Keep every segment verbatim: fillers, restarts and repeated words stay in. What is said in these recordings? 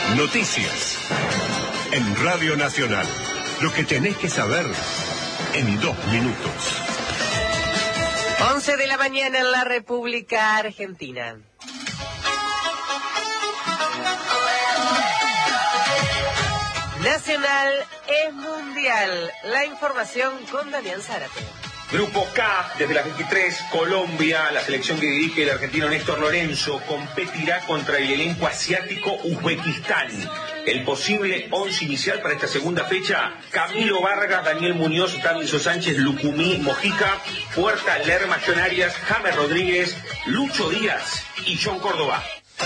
Noticias en Radio Nacional. Lo que tenés que saber en dos minutos. once de la mañana en la República Argentina. Nacional es mundial. La información con Damián Zárate. Grupo K, desde las veintitrés, Colombia, la selección que dirige el argentino Néstor Lorenzo, competirá contra el elenco asiático Uzbekistán. El posible once inicial para esta segunda fecha: Camilo Vargas, Daniel Muñoz, Davinson Sánchez, Lucumí, Mojica, Puerta, Lerma, John Arias, James Rodríguez, Lucho Díaz y John Córdoba.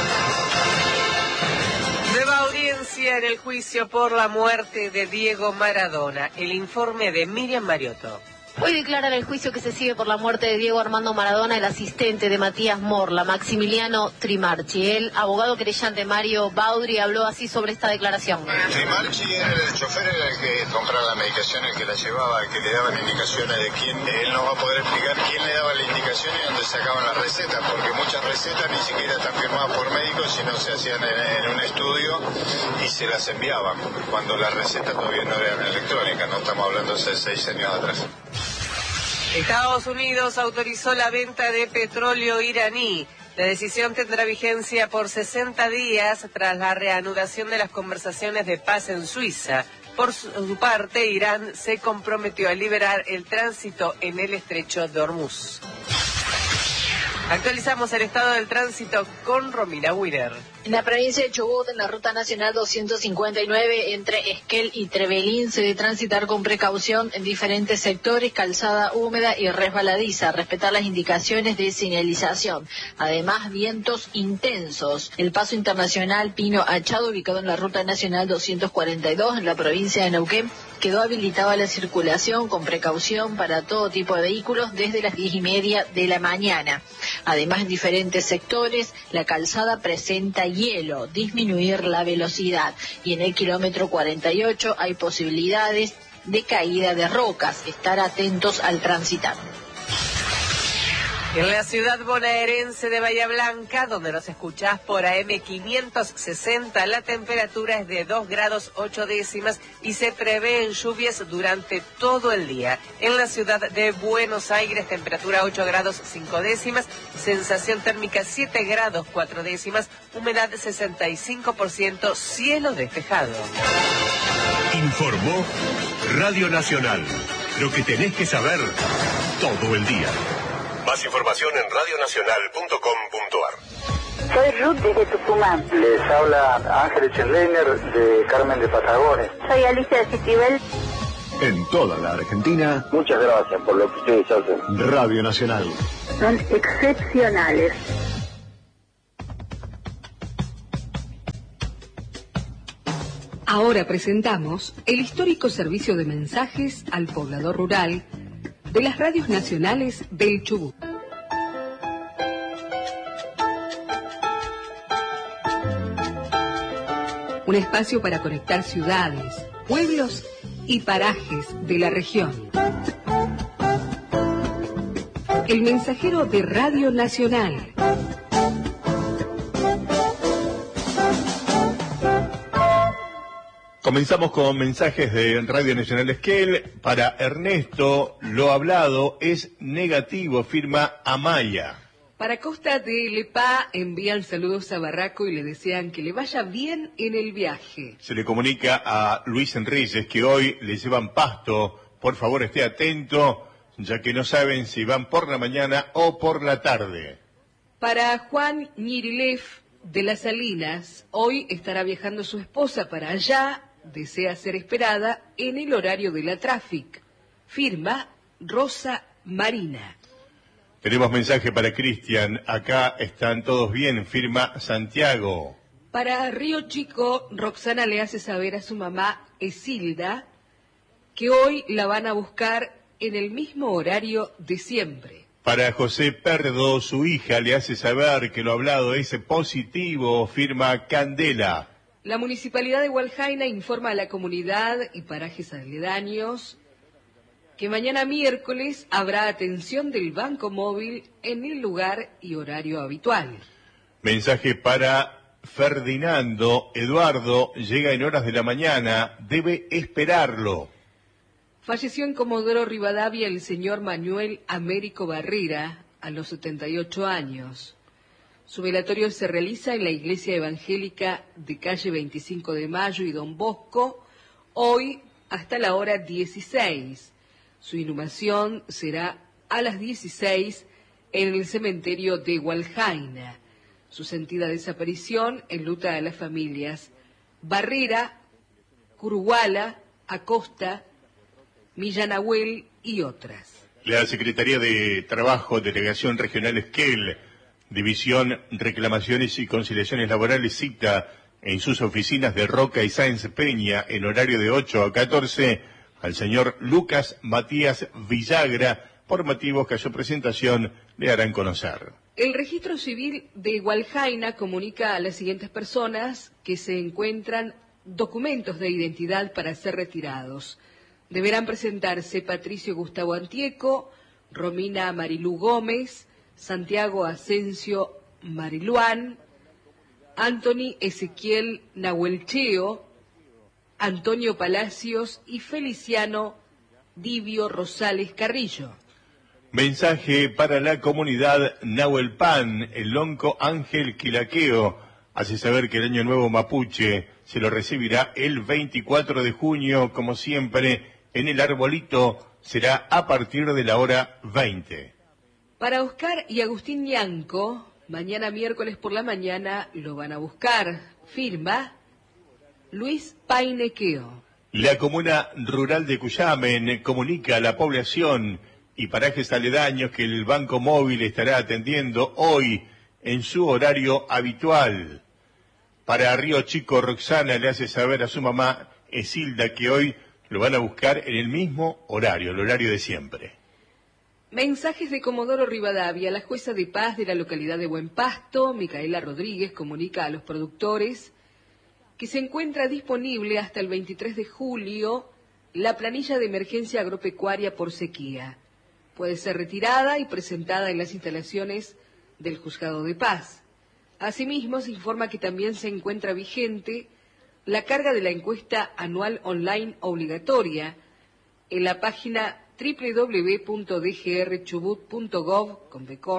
Nueva audiencia en el juicio por la muerte de Diego Maradona. El informe de Miriam Mariotto. Hoy declara en el juicio que se sigue por la muerte de Diego Armando Maradona el asistente de Matías Morla, Maximiliano Trimarchi. El abogado querellante Mario Baudri habló así sobre esta declaración. Trimarchi era el chofer, era el que compraba la medicación, el que la llevaba, el que le daba indicaciones de quién. Él no va a poder explicar quién le daba la indicación y dónde sacaban las recetas, porque muchas recetas ni siquiera están firmadas por médicos, sino se hacían en, en un estudio y se las enviaban, cuando las recetas todavía no eran electrónicas, no estamos hablando de seis años atrás. Estados Unidos autorizó la venta de petróleo iraní. La decisión tendrá vigencia por sesenta días tras la reanudación de las conversaciones de paz en Suiza. Por su parte, Irán se comprometió a liberar el tránsito en el estrecho de Hormuz. Actualizamos el estado del tránsito con Romina Wiener. En la provincia de Chubut, en la ruta nacional doscientos cincuenta y nueve, entre Esquel y Trevelín, se debe transitar con precaución en diferentes sectores, calzada húmeda y resbaladiza, respetar las indicaciones de señalización. Además, vientos intensos. El paso internacional Pino Achado, ubicado en la ruta nacional doscientos cuarenta y dos, en la provincia de Neuquén, quedó habilitada la circulación con precaución para todo tipo de vehículos desde las diez y media de la mañana. Además, en diferentes sectores, la calzada presenta hielo, disminuir la velocidad. Y en el kilómetro cuarenta y ocho hay posibilidades de caída de rocas. Estar atentos al transitar. En la ciudad bonaerense de Bahía Blanca, donde nos escuchás por A M quinientos sesenta, la temperatura es de dos grados ocho décimas y se prevén lluvias durante todo el día. En la ciudad de Buenos Aires, temperatura ocho grados cinco décimas, sensación térmica siete grados cuatro décimas, humedad sesenta y cinco por ciento, cielo despejado. Informó Radio Nacional. Lo que tenés que saber todo el día. Más información en radionacional punto com punto ar. Soy Ruth desde Tucumán. Les habla Ángeles Schenleiner de Carmen de Patagones. Soy Alicia de Citibel. En toda la Argentina. Muchas gracias por lo que ustedes hacen. Radio Nacional. Son excepcionales. Ahora presentamos el histórico servicio de mensajes al poblador rural de las radios nacionales del Chubut. Un espacio para conectar ciudades, pueblos y parajes de la región. El mensajero de Radio Nacional. Comenzamos con mensajes de Radio Nacional Esquel. Para Ernesto, lo hablado es negativo, firma Amaya. Para Costa de Lepá envían saludos a Barraco y le desean que le vaya bien en el viaje. Se le comunica a Luis Enríquez que hoy le llevan pasto. Por favor, esté atento, ya que no saben si van por la mañana o por la tarde. Para Juan Ñirilev de Las Salinas, hoy estará viajando su esposa para allá. Desea ser esperada en el horario de la Traffic. Firma Rosa Marina. Tenemos mensaje para Cristian. Acá están todos bien. Firma Santiago. Para Río Chico, Roxana le hace saber a su mamá, Esilda, que hoy la van a buscar en el mismo horario de siempre. Para José Perdo, su hija le hace saber que lo hablado es positivo. Firma Candela. La Municipalidad de Hualjaina informa a la comunidad y parajes aledaños que mañana miércoles habrá atención del Banco Móvil en el lugar y horario habitual. Mensaje para Ferdinando Eduardo llega en horas de la mañana, debe esperarlo. Falleció en Comodoro Rivadavia el señor Manuel Américo Barrera a los setenta y ocho años. Su velatorio se realiza en la Iglesia Evangélica de calle veinticinco de Mayo y Don Bosco, hoy hasta la hora dieciséis. Su inhumación será a las dieciséis en el cementerio de Hualjaina. Su sentida desaparición enluta a las familias Barrera, Curuguala, Acosta, Millanahuel y otras. La Secretaría de Trabajo, Delegación Regional Esquel, División Reclamaciones y Conciliaciones Laborales, cita en sus oficinas de Roca y Sáenz Peña, en horario de ocho a catorce, al señor Lucas Matías Villagra, por motivos que a su presentación le harán conocer. El registro civil de Hualjaina comunica a las siguientes personas que se encuentran documentos de identidad para ser retirados. Deberán presentarse Patricio Gustavo Antieco, Romina Marilú Gómez, Santiago Asensio Mariluán, Anthony Ezequiel Nahuelcheo, Antonio Palacios y Feliciano Divio Rosales Carrillo. Mensaje para la comunidad Nahuelpan. El lonco Ángel Quilaqueo hace saber que el Año Nuevo Mapuche se lo recibirá el veinticuatro de junio, como siempre, en el arbolito. Será a partir de la hora veinte. Para Oscar y Agustín Ñanco, mañana miércoles por la mañana lo van a buscar. Firma Luis Painequeo. La comuna rural de Cuyamen comunica a la población y parajes aledaños que el Banco Móvil estará atendiendo hoy en su horario habitual. Para Río Chico, Roxana le hace saber a su mamá, Esilda, que hoy lo van a buscar en el mismo horario, el horario de siempre. Mensajes de Comodoro Rivadavia. La jueza de paz de la localidad de Buen Pasto, Micaela Rodríguez, comunica a los productores que se encuentra disponible hasta el veintitrés de julio la planilla de emergencia agropecuaria por sequía. Puede ser retirada y presentada en las instalaciones del Juzgado de Paz. Asimismo, se informa que también se encuentra vigente la carga de la encuesta anual online obligatoria en la página doble u doble u doble u punto d g r chubut punto gov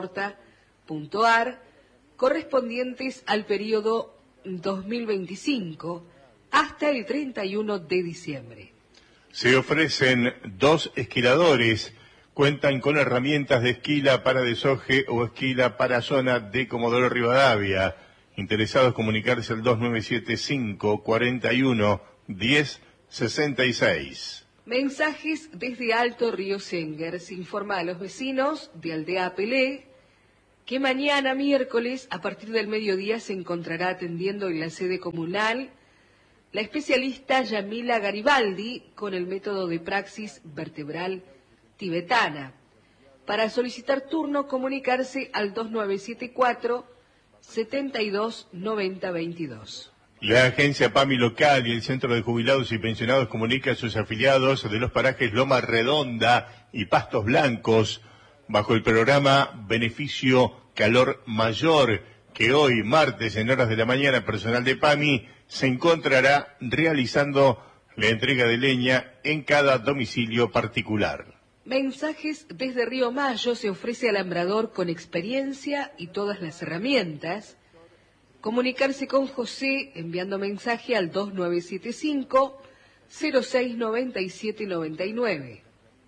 punto a r correspondientes al periodo dos mil veinticinco hasta el treinta y uno de diciembre. Se ofrecen dos esquiladores. Cuentan con herramientas de esquila para desoje o esquila para zona de Comodoro Rivadavia. Interesados, comunicarse al dos nueve siete cinco, cuatro uno, diez sesenta y seis. Mensajes desde Alto Río Senger. Se informa a los vecinos de Aldea Pelé que mañana miércoles a partir del mediodía se encontrará atendiendo en la sede comunal la especialista Yamila Garibaldi con el método de praxis vertebral tibetana. Para solicitar turno, comunicarse al dos nueve siete cuatro, setenta y dos, noventa veintidós. La agencia PAMI local y el Centro de Jubilados y Pensionados comunica a sus afiliados de los parajes Loma Redonda y Pastos Blancos bajo el programa Beneficio Calor Mayor, que hoy, martes, en horas de la mañana, personal de PAMI se encontrará realizando la entrega de leña en cada domicilio particular. Mensajes desde Río Mayo. Se ofrece alambrador con experiencia y todas las herramientas. Comunicarse con José enviando mensaje al dos nueve siete cinco, cero seis nueve siete nueve nueve.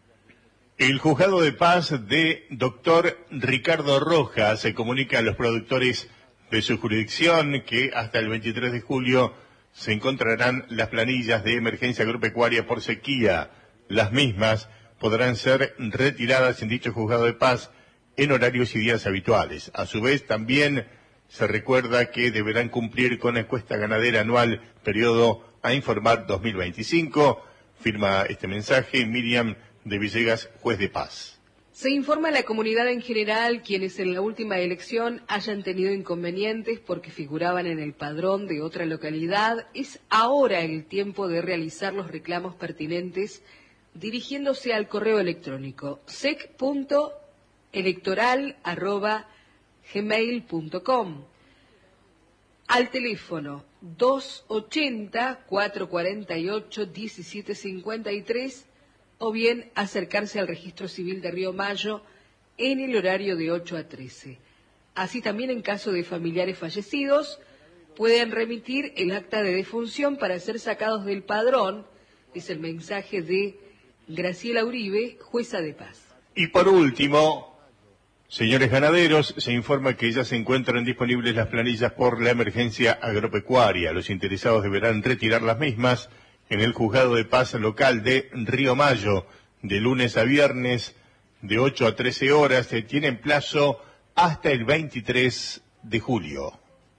El Juzgado de Paz de doctor Ricardo Rojas se comunica a los productores de su jurisdicción que hasta el veintitrés de julio se encontrarán las planillas de emergencia agropecuaria por sequía. Las mismas podrán ser retiradas en dicho Juzgado de Paz en horarios y días habituales. A su vez, también se recuerda que deberán cumplir con la encuesta ganadera anual, periodo a informar dos mil veinticinco. Firma este mensaje Miriam de Villegas, juez de paz. Se informa a la comunidad en general quienes en la última elección hayan tenido inconvenientes porque figuraban en el padrón de otra localidad. Es ahora el tiempo de realizar los reclamos pertinentes dirigiéndose al correo electrónico sec punto electoral arroba gmail punto com. al teléfono dos ochenta, cuatrocientos cuarenta y ocho, diecisiete cincuenta y tres o bien acercarse al registro civil de Río Mayo en el horario de ocho a trece. Así también en caso de familiares fallecidos pueden remitir el acta de defunción para ser sacados del padrón, es el mensaje de Graciela Uribe, jueza de paz. Y por último, señores ganaderos, se informa que ya se encuentran disponibles las planillas por la emergencia agropecuaria. Los interesados deberán retirar las mismas en el juzgado de paz local de Río Mayo, de lunes a viernes, de ocho a trece horas. Se tienen plazo hasta el veintitrés de julio.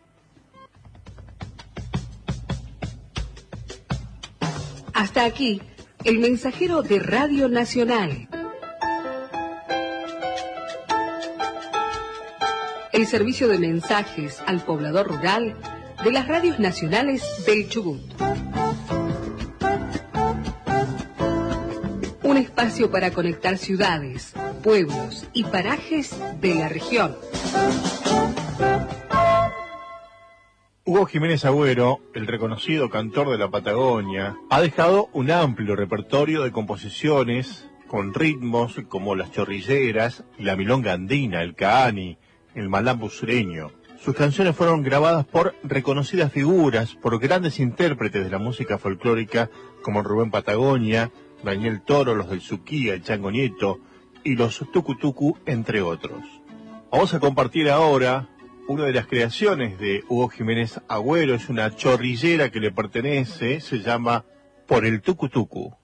Hasta aquí, el mensajero de Radio Nacional. El servicio de mensajes al poblador rural de las radios nacionales del Chubut. Un espacio para conectar ciudades, pueblos y parajes de la región. Hugo Jiménez Agüero, el reconocido cantor de la Patagonia, ha dejado un amplio repertorio de composiciones con ritmos como las chorrilleras, la milonga andina, el caani, el malambo sureño. Sus canciones fueron grabadas por reconocidas figuras, por grandes intérpretes de la música folclórica como Rubén Patagonia, Daniel Toro, los del Suquía, el Chango Nieto y los Tucutucu, entre otros. Vamos a compartir ahora una de las creaciones de Hugo Jiménez Agüero. Es una chorrillera que le pertenece, se llama Por el Tucutucu.